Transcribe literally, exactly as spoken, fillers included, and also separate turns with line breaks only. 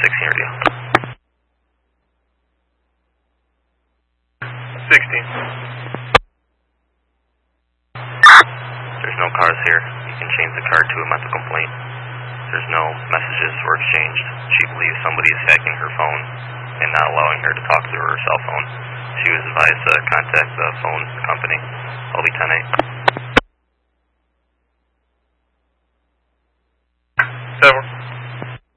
sixteen radio.
sixteen.
There's no cars here. You can change the card to a mental complaint. There's no messages were exchanged. She believes somebody is hacking her phone and not allowing her to talk to her cell phone. She was advised to contact the phone company. L B ten eight.